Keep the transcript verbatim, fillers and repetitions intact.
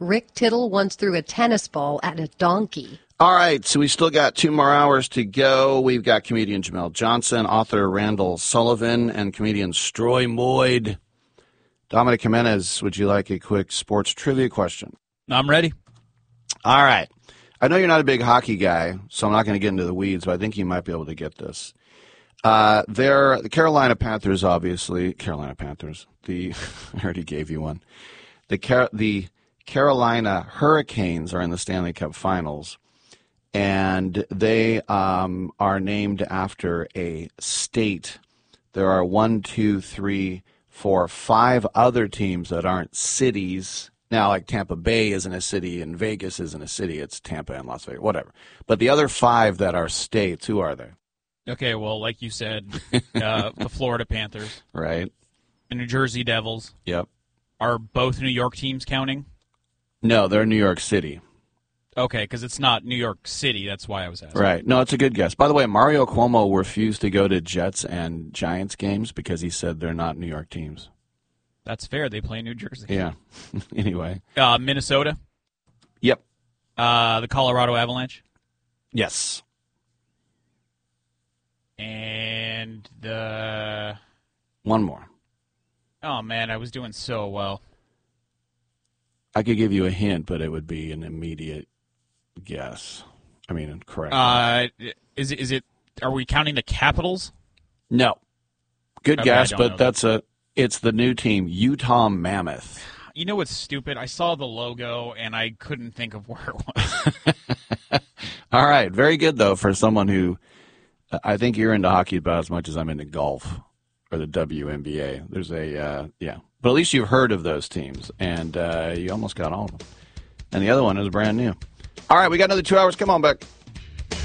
Rick Tittle once threw a tennis ball at a donkey. All right, so we still got two more hours to go. We've got comedian Jamel Johnson, author Randall Sullivan, and comedian Stroy Moyd. Dominic Jimenez, would you like a quick sports trivia question? I'm ready. All right. I know you're not a big hockey guy, so I'm not going to get into the weeds, but I think you might be able to get this. Uh, they're the Carolina Panthers, obviously. Carolina Panthers. The I already gave you one. The Car- the Carolina Hurricanes are in the Stanley Cup Finals, and they um, are named after a state. There are one, two, three, four, five other teams that aren't cities. Now, like Tampa Bay isn't a city and Vegas isn't a city. It's Tampa and Las Vegas, whatever. But the other five that are states, who are they? Okay, well, like you said, uh, the Florida Panthers. Right. The New Jersey Devils. Yep. Are both New York teams counting? No, they're New York City. Okay, because it's not New York City. That's why I was asking. Right. No, it's a good guess. By the way, Mario Cuomo refused to go to Jets and Giants games because he said they're not New York teams. That's fair. They play in New Jersey. Yeah. Anyway. Uh, Minnesota? Yep. Uh, the Colorado Avalanche? Yes. And the... One more. Oh, man, I was doing so well. I could give you a hint, but it would be an immediate guess. I mean, correct. Uh, is it, is it, are we counting the Capitals? No. Good Okay, guess, but know. that's a, it's the new team, Utah Mammoth. You know what's stupid? I saw the logo, and I couldn't think of where it was. All right. Very good, though, for someone who, I think you're into hockey about as much as I'm into golf or the W N B A. There's a, uh, yeah. But at least you've heard of those teams, and uh, you almost got all of them. And the other one is brand new. All right, we got another two hours. Come on back.